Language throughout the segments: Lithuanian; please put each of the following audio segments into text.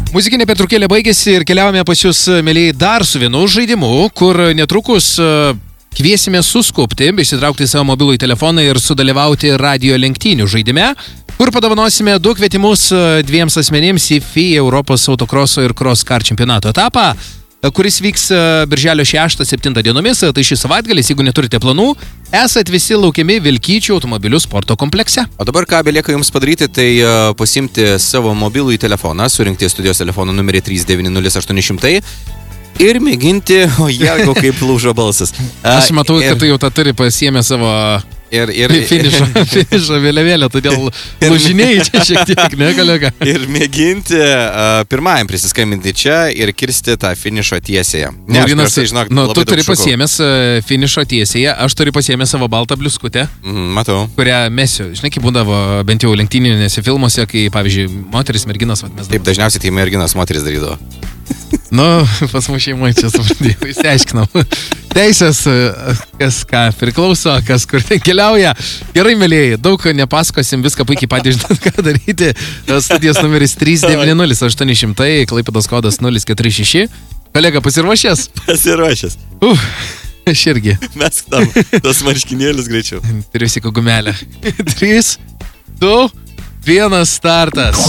Muzikinė pertraukėlė baigėsi ir keliavome pas jūs, mėlyjei, dar su vienu žaidimu, kur netrukus kviesime suskupti, išsitraukti savo mobilųjį telefoną ir sudalyvauti radio lenktynių žaidime, kur padovanosime 2 kvietimus 2 asmenims į FIA Europos autokroso ir cross car čempionato etapą, kuris vyks birželio 6-7 dienomis, tai šis savaitgalis, jeigu neturite planų, esat visi laukiami Vilkyčių automobilių sporto komplekse. O dabar ką belieka jums padaryti, tai pasimti savo mobilųjį telefoną, surinkti studijos telefono numerį 390 ir mėginti, o jeigu kaip lūžo balsas. Aš matau, kad tu jau tą turi pasiėmę savo finišo vėliavėlę, todėl lūžinėjai čia šiek tiek, ne, kolega? Ir mėginti pirmajam prisiskambinti čia ir kirsti tą finišo tiesėje. Ne, tu turi pasiėmęs finišo tiesėje, aš turiu pasiėmęs savo baltą bliuskutę. Matau. Kurią mesiu. Žinai, kaip būdavo bent jau lenktyninėse filmuose, kai, pavyzdžiui, moteris, merginos mes. Taip, dažniausiai tai merginos moteris darydavo. Nu, pas mūsų šeimoje čia supratėjau, išsiaiškinau. Teisės, kas ką priklauso, kas kur ten keliauja. Gerai, mėlyjei, daug nepasakosim, viską puikiai patys žinot, ką daryti. Studijos numeris 390-800, Klaipėdos kodas 046. Kolega, pasiruošęs? Pasiruošęs. Aš irgi. Mes tam tos marškinėlius greičiau. Turiu siko gumelę. 3, 2, 1, startas.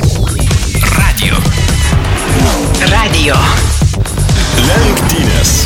Radio. Lenktynės.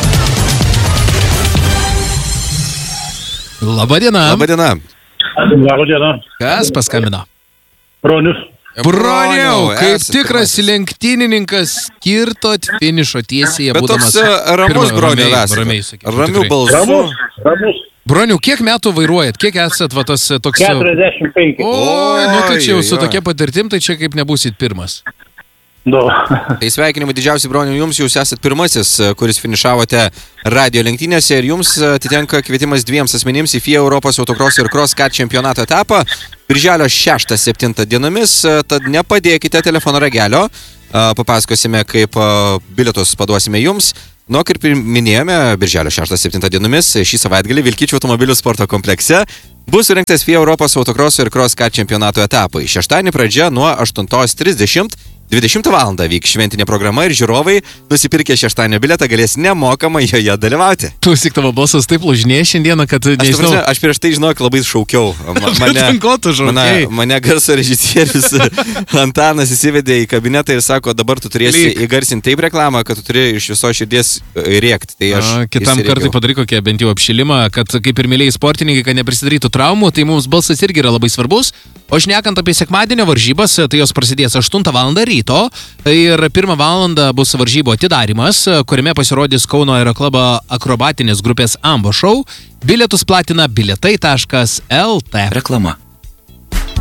Labadiena. Labadiena. Labadiena. Kas paskambino? Bronius. Broniau, kaip tikras lenktynininkas, kirtot finišo tiesėje, būdamas... Bet toks ramus Broniu esate. Ramių balsų. Ramus. Broniau, kiek metų vairuojat? Kiek esat va tas toks... 45. Oi, nu tai čia jau su tokia patirtim, tai čia kaip nebūsit pirmas. Tai sveikinimai didžiausiai, Broniau, jums, jūs esat pirmasis, kuris finišavote radio lenktynėse ir jums atitenka kvietimas 2 asmenims į FIA Europos autokroso ir cross car čempionato etapą birželio 6-7 dienomis, tad nepadėkite telefono ragelio, papasakosime, kaip bilietus paduosime jums. Nu, kaip ir minėjome, birželio 6-7 dienomis šį savaitgalį Vilkyčių automobilių sporto komplekse bus surinktas FIA Europos autokroso ir cross car čempionato etapai. Šeštadienį pradžia nuo 8:30. 20 val. Vyks šventinė programa ir žiūrovai, nusipirkę šeštadienio bilietą, galės nemokamai joje dalyvauti. Klausyk, tavo balsas taip lūžinėja šiandieną, kad nežinau. Aš prieš tai žinok, labai šaukiau. Mane garso režisierius Antanas įsivedė į kabinetą ir sako, dabar tu turėsi įgarsinti taip reklamą, kad tu turi iš viso širdies rėkti. Tai aš kitam kartui padaryk kokią bent jau apšilimą, kad kaip ir mėlyjei sportininkai, kad neprisidarytų traumų, tai mums balsas irgi yra labai svarbus. O šnekant apie sekmadienio varžybas, tai jos prasidės 8 val. Ryto ir 1 valandą bus varžybų atidarymas, kuriame pasirodys Kauno aeroklubo akrobatinės grupės Ambo šou. Bilietus platina bilietai.lt. Reklama.